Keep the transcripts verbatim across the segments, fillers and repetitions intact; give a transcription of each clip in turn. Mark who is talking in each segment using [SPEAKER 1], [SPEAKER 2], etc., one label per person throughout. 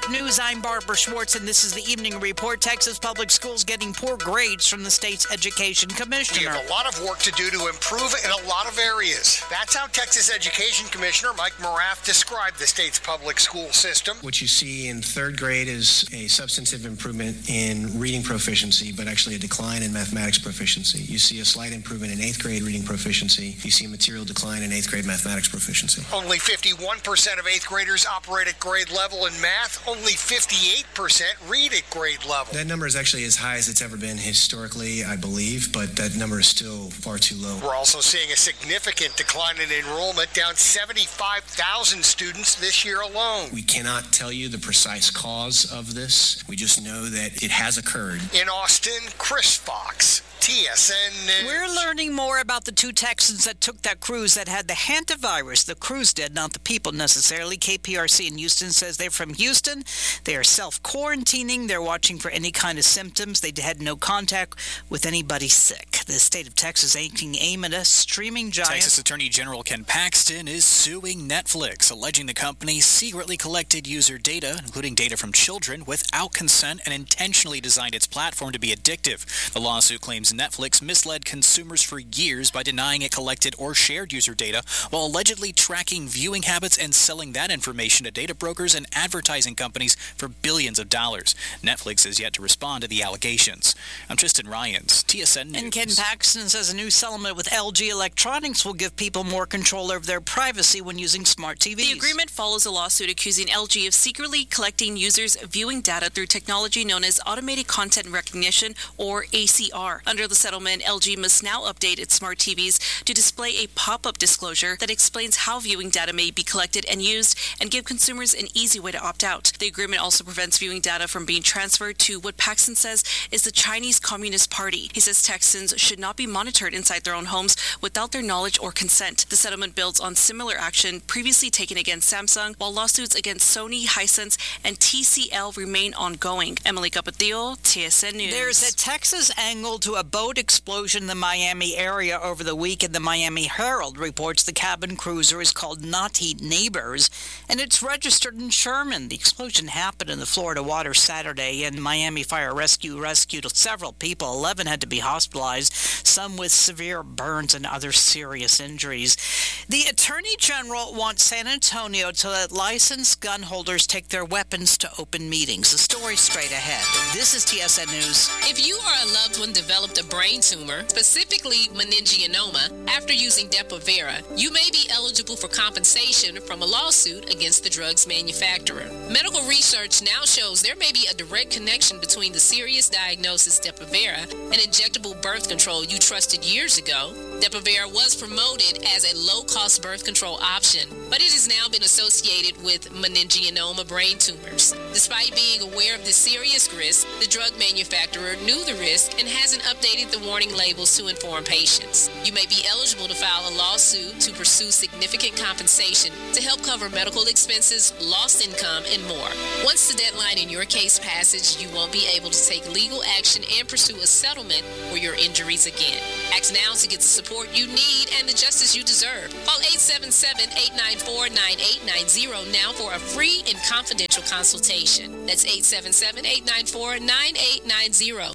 [SPEAKER 1] News, I'm Barbara Schwartz, and this is the Evening Report. Texas Public Schools getting poor grades from the state's education commissioner.
[SPEAKER 2] We have a lot of work to do to improve in a lot of areas. That's how Texas Education Commissioner Mike Morath described the state's public school system.
[SPEAKER 3] What you see in third grade is a substantive improvement in reading proficiency, but actually a decline in mathematics proficiency. You see a slight improvement in eighth grade reading proficiency. You see a material decline in eighth grade mathematics proficiency.
[SPEAKER 2] Only fifty-one percent of eighth graders operate at grade level in math. Only fifty-eight percent read at grade level.
[SPEAKER 3] That number is actually as high as it's ever been historically, I believe, but that number is still far too low.
[SPEAKER 2] We're also seeing a significant decline in enrollment, down seventy-five thousand students this year alone.
[SPEAKER 3] We cannot tell you the precise cause of this. We just know that it has occurred.
[SPEAKER 2] In Austin, Chris Fox, T S N News.
[SPEAKER 1] We're learning more about the two Texans that took that cruise that had the hantavirus. The cruise did, not the people necessarily. K P R C in Houston says they're from Houston. They are self-quarantining. They're watching for any kind of symptoms. They had no contact with anybody sick. The state of Texas taking aim at a streaming giant.
[SPEAKER 4] Texas Attorney General Ken Paxton is suing Netflix, alleging the company secretly collected user data, including data from children, without consent and intentionally designed its platform to be addictive. The lawsuit claims Netflix misled consumers for years by denying it collected or shared user data while allegedly tracking viewing habits and selling that information to data brokers and advertising companies for billions of dollars. Netflix is yet to respond to the allegations. I'm Tristan Ryans, T S N News.
[SPEAKER 1] And Ken Paxton says a new settlement with L G Electronics will give people more control over their privacy when using smart T Vs.
[SPEAKER 5] The agreement follows a lawsuit accusing L G of secretly collecting users' viewing data through technology known as Automated Content Recognition, or A C R. Under the settlement, L G must now update its smart T Vs to display a pop-up disclosure that explains how viewing data may be collected and used and give consumers an easy way to opt out. The agreement also prevents viewing data from being transferred to what Paxton says is the Chinese Communist Party. He says Texans should not be monitored inside their own homes without their knowledge or consent. The settlement builds on similar action previously taken against Samsung, while lawsuits against Sony, Hisense, and T C L remain ongoing. Emily Capatillo, T S N News.
[SPEAKER 1] There's a Texas angle to a boat explosion in the Miami area over the weekend. The Miami Herald reports the cabin cruiser is called Naughty Neighbors, and it's registered in Sherman. The explosion happened in the Florida water Saturday, and Miami Fire Rescue rescued several people. Eleven had to be hospitalized, some with severe burns and other serious injuries. The Attorney General wants San Antonio to let licensed gun holders take their weapons to open meetings. The story straight ahead. This is T S N News.
[SPEAKER 6] If you or a loved one developed a brain tumor, specifically meningioma, after using Depo-Vera, you may be eligible for compensation from a lawsuit against the drug's manufacturer. Medical research now shows there may be a direct connection between the serious diagnosis Depo-Vera and injectable birth control you trusted years ago. Depo-Vera was promoted as a low-cost birth control option, but it has now been associated with meningioma brain tumors. Despite being aware of the serious risk, the drug manufacturer knew the risk and hasn't updated the warning labels to inform patients. You may be eligible to file a lawsuit to pursue significant compensation to help cover medical expenses, lost income, and more. Once the deadline in your case passes, you won't be able to take legal action and pursue a settlement for your injuries again. Act now to get the support you need and the justice you deserve. Call eight seven seven, eight nine four, nine eight nine zero now for a free and confidential consultation. That's eight seven seven, eight nine four, nine eight nine zero.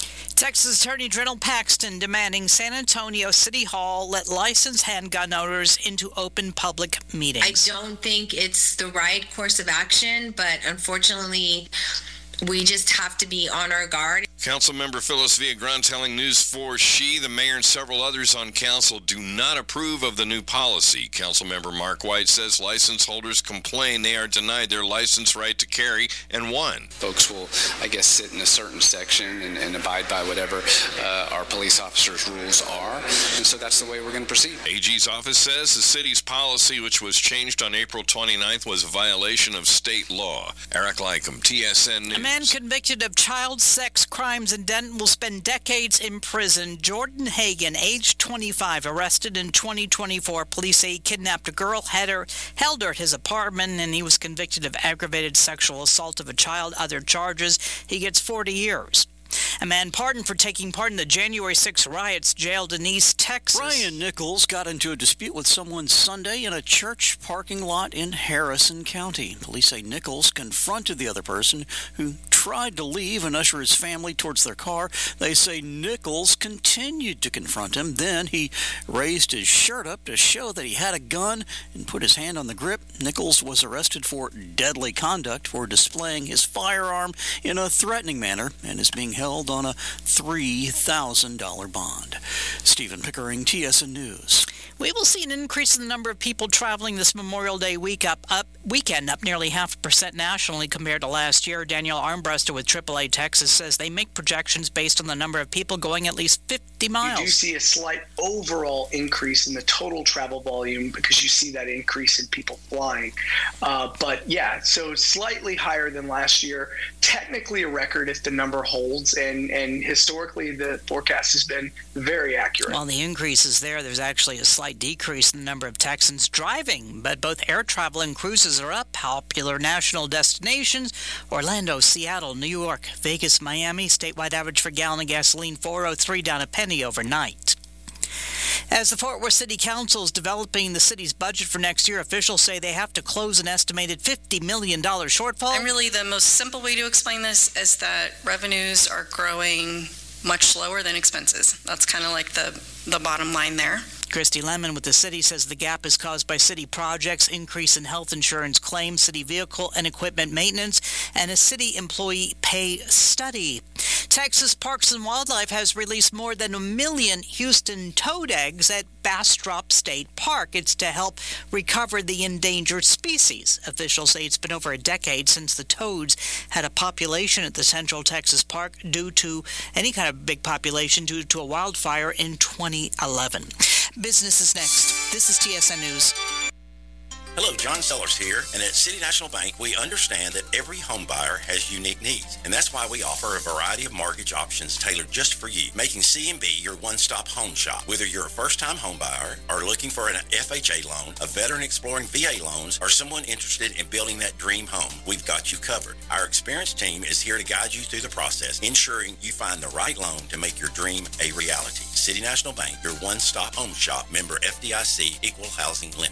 [SPEAKER 1] Texas Attorney General Paxton demanding San Antonio City Hall let licensed handgun owners into open public meetings.
[SPEAKER 7] I don't think it's the right course of action, but unfortunately, we just have to be on our guard.
[SPEAKER 8] Councilmember Phyllis Villagrán telling News four she, the mayor, and several others on council do not approve of the new policy. Councilmember Mark White says license holders complain they are denied their license right to carry and won.
[SPEAKER 9] Folks will, I guess, sit in a certain section and, and abide by whatever uh, our police officers' rules are, and so that's the way we're going to proceed.
[SPEAKER 8] A G's office says the city's policy, which was changed on April twenty-ninth, was a violation of state law. Eric Lycum, T S N News.
[SPEAKER 1] A man convicted of child sex crimes in Denton will spend decades in prison. Jordan Hagan, age twenty-five, arrested in twenty twenty-four. Police say he kidnapped a girl, had her, held her at his apartment, and he was convicted of aggravated sexual assault of a child. Other charges, he gets forty years. A man pardoned for taking part in the January sixth riots jailed in East Texas.
[SPEAKER 10] Brian Nichols got into a dispute with someone Sunday in a church parking lot in Harrison County. Police say Nichols confronted the other person who tried to leave and usher his family towards their car. They say Nichols continued to confront him. Then he raised his shirt up to show that he had a gun and put his hand on the grip. Nichols was arrested for deadly conduct for displaying his firearm in a threatening manner and is being held on a three thousand dollars bond. Stephen Pickering, T S N News.
[SPEAKER 1] We will see an increase in the number of people traveling this Memorial Day week up, up weekend, up nearly half a percent nationally compared to last year. Daniel Armbruster with triple A Texas says they make projections based on the number of people going at least fifty miles.
[SPEAKER 11] You do see a slight overall increase in the total travel volume because you see that increase in people flying. Uh, but yeah, so slightly higher than last year. Technically a record if the number holds, and, and historically the forecast has been very accurate.
[SPEAKER 1] While the increase is there, there's actually a slight decrease in the number of Texans driving, but both air travel and cruises are up. Popular national destinations: Orlando, Seattle, New York, Vegas, Miami. Statewide average for gallon of gasoline four oh three, down a penny overnight. As the Fort Worth City Council is developing the city's budget for next year, officials say they have to close an estimated fifty million dollars shortfall.
[SPEAKER 12] And really the most simple way to explain this is that revenues are growing much slower than expenses. That's kind of like the, the bottom line there.
[SPEAKER 1] Christy Lemon with the city says the gap is caused by city projects, increase in health insurance claims, city vehicle and equipment maintenance, and a city employee pay study. Texas Parks and Wildlife has released more than a million Houston toad eggs at Bastrop State Park. It's to help recover the endangered species. Officials say it's been over a decade since the toads had a population at the Central Texas Park due to any kind of big population due to a wildfire in twenty eleven. Business is next. This is T S N News.
[SPEAKER 13] Hello, John Sellers here, and at City National Bank, we understand that every home buyer has unique needs, and that's why we offer a variety of mortgage options tailored just for you, making C and B your one-stop home shop. Whether you're a first-time home buyer or looking for an F H A loan, a veteran exploring V A loans, or someone interested in building that dream home, we've got you covered. Our experienced team is here to guide you through the process, ensuring you find the right loan to make your dream a reality. City National Bank, your one-stop home shop, member F D I C, equal housing lender.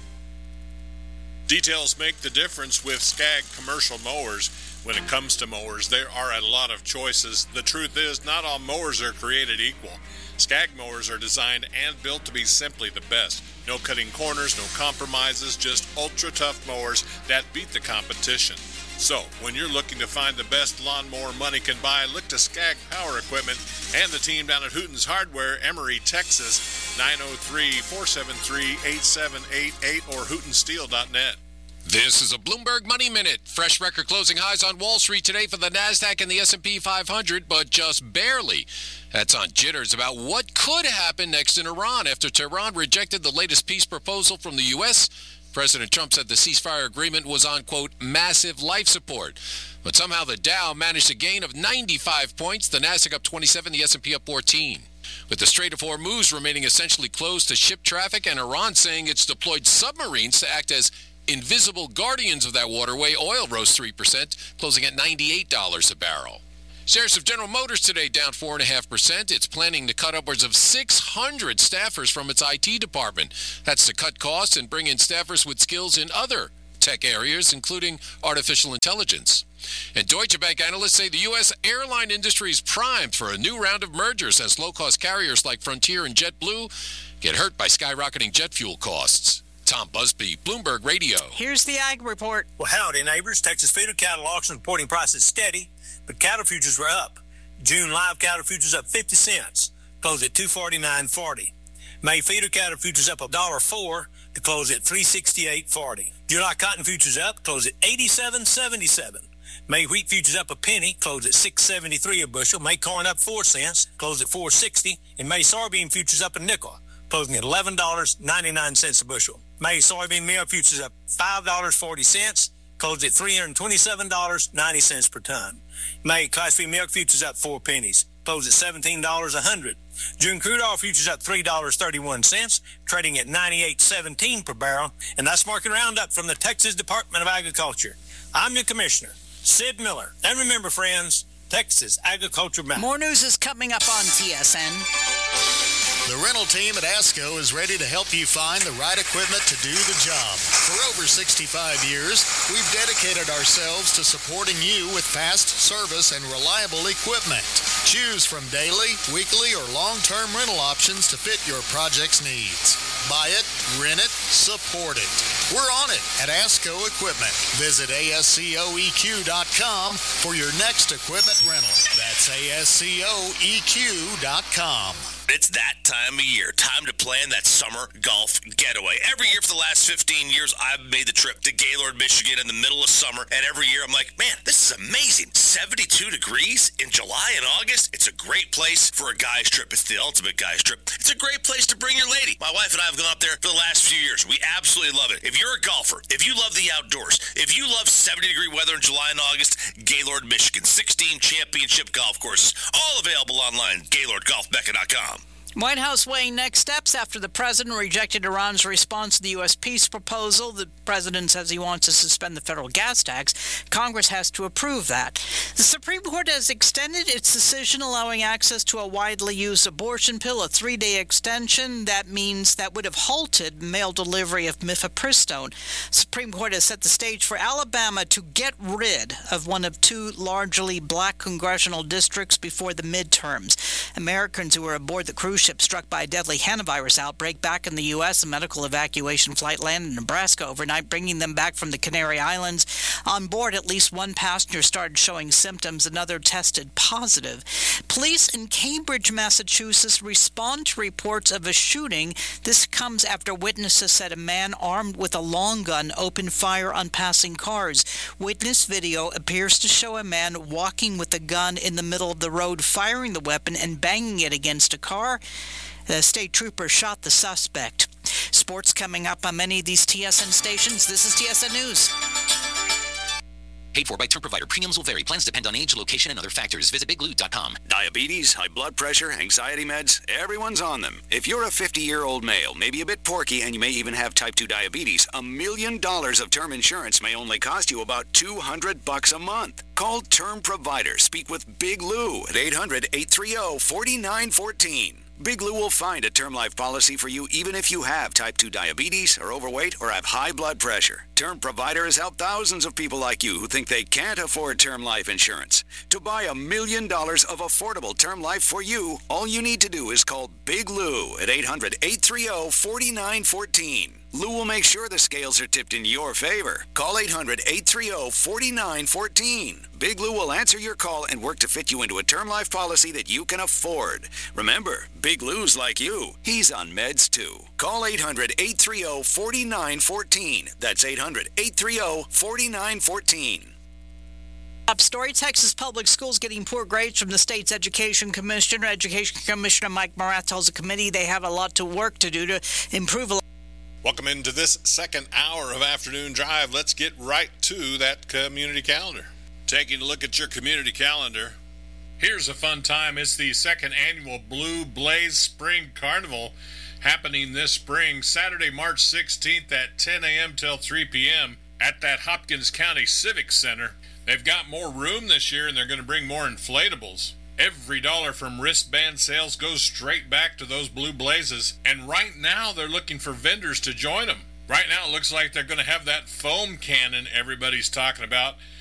[SPEAKER 14] Details make the difference with Skag commercial mowers. When it comes to mowers, there are a lot of choices. The truth is, not all mowers are created equal. Skag mowers are designed and built to be simply the best. No cutting corners, no compromises, just ultra-tough mowers that beat the competition. So, when you're looking to find the best lawnmower money can buy, look to Skag Power Equipment and the team down at Hooten's Hardware, Emory, Texas, nine oh three, four seven three, eight seven eight eight or hooten steel dot net.
[SPEAKER 15] This is a Bloomberg Money Minute. Fresh record closing highs on Wall Street today for the NASDAQ and the S and P five hundred, but just barely. That's on jitters about what could happen next in Iran after Tehran rejected the latest peace proposal from the U S President Trump said the ceasefire agreement was on, quote, massive life support. But somehow the Dow managed a gain of ninety-five points, the NASDAQ up twenty-seven, the S and P up fourteen. With the Strait of Hormuz remaining essentially closed to ship traffic and Iran saying it's deployed submarines to act as invisible guardians of that waterway, oil rose three percent, closing at ninety-eight dollars a barrel. Shares of General Motors today down four point five percent. It's planning to cut upwards of six hundred staffers from its I T department. That's to cut costs and bring in staffers with skills in other tech areas, including artificial intelligence. And Deutsche Bank analysts say the U S airline industry is primed for a new round of mergers as low-cost carriers like Frontier and JetBlue get hurt by skyrocketing jet fuel costs. Tom Busby, Bloomberg Radio.
[SPEAKER 1] Here's the Ag Report.
[SPEAKER 16] Well, howdy, neighbors. Texas feeder cattle auction reporting prices steady, but cattle futures were up. June live cattle futures up fifty cents, close at two forty-nine forty. May feeder cattle futures up one dollar four to close at three sixty-eight forty. July cotton futures up, close at eighty-seven seventy-seven. May wheat futures up a penny, close at six seventy-three a bushel. May corn up four cents, close at four sixty. And May soybean futures up a nickel, closing at eleven ninety-nine a bushel. May soybean meal futures up five dollars and forty cents, closed at three hundred twenty-seven dollars and ninety cents per ton. May Class B milk futures up four pennies, closed at seventeen dollars a hundred. June crude oil futures up three dollars and thirty-one cents, trading at ninety-eight seventeen per barrel. And that's market roundup from the Texas Department of Agriculture. I'm your commissioner, Sid Miller. And remember, friends, Texas Agriculture Map.
[SPEAKER 1] More news is coming up on T S N.
[SPEAKER 17] The rental team at ASCO is ready to help you find the right equipment to do the job. For over sixty-five years, we've dedicated ourselves to supporting you with fast service and reliable equipment. Choose from daily, weekly, or long-term rental options to fit your project's needs. Buy it, rent it, support it. We're on it at ASCO Equipment. Visit A S C O E Q dot com for your next equipment rental. That's A S C O E Q dot com.
[SPEAKER 18] It's that time of year. Time to plan that summer golf getaway. Every year for the last fifteen years, I've made the trip to Gaylord, Michigan in the middle of summer. And every year I'm like, man, this is amazing. seventy-two degrees in July and August. It's a great place for a guy's trip. It's the ultimate guy's trip. It's a great place to bring your lady. My wife and I have gone up there for the last few years. We absolutely love it. If you're a golfer, if you love the outdoors, if you love seventy degree weather in July and August, Gaylord, Michigan. sixteen championship golf courses. All available online. Gaylord Golf Becca dot com.
[SPEAKER 1] White House weighing next steps after the president rejected Iran's response to the U S peace proposal. The president says he wants to suspend the federal gas tax. Congress has to approve that. The Supreme Court has extended its decision allowing access to a widely used abortion pill, a three-day extension. That means that would have halted mail delivery of mifepristone. Supreme Court has set the stage for Alabama to get rid of one of two largely black congressional districts before the midterms. Americans who were aboard the cruise ship struck by a deadly hantavirus outbreak back in the U S A medical evacuation flight landed in Nebraska overnight, bringing them back from the Canary Islands. On board, at least one passenger started showing symptoms. Another tested positive. Police in Cambridge, Massachusetts respond to reports of a shooting. This comes after witnesses said a man armed with a long gun opened fire on passing cars. Witness video appears to show a man walking with a gun in the middle of the road, firing the weapon and banging it against a car. The state trooper shot the suspect. Sports coming up on many of these T S N stations. This is T S N News.
[SPEAKER 19] Paid for by term provider. Premiums will vary. Plans depend on age, location, and other factors. Visit big blue dot com.
[SPEAKER 20] Diabetes, high blood pressure, anxiety meds, everyone's on them. If you're a fifty-year-old male, maybe a bit porky, and you may even have type two diabetes, a million dollars of term insurance may only cost you about two hundred bucks a month. Call Term Provider. Speak with Big Lou at eight hundred, eight three zero, four nine one four. Big Lou will find a term life policy for you even if you have type two diabetes, are overweight, or have high blood pressure. Term Provider has helped thousands of people like you who think they can't afford term life insurance. To buy a million dollars of affordable term life for you, all you need to do is call Big Lou at eight hundred, eight three zero, four nine one four. Lou will make sure the scales are tipped in your favor. Call eight hundred, eight three zero, four nine one four. Big Lou will answer your call and work to fit you into a term life policy that you can afford. Remember, Big Lou's like you. He's on meds too. Call eight hundred, eight three zero, four nine one four. That's eight hundred, eight three zero, four nine one four.
[SPEAKER 1] Top story, Texas public schools getting poor grades from the state's education commissioner. Education Commissioner Mike Morath tells the committee they have a lot to work to do to improve a
[SPEAKER 14] Welcome into this second hour of Afternoon Drive. Let's get right to that community calendar. Taking a look at your community calendar. Here's a fun time. It's the second annual Blue Blaze Spring Carnival happening this spring, Saturday, March sixteenth at ten a.m. till three p.m. at that Hopkins County Civic Center. They've got more room this year and they're going to bring more inflatables. Every dollar from wristband sales goes straight back to those Blue Blazes. And right now, they're looking for vendors to join them. Right now, it looks like they're going to have that foam cannon everybody's talking about.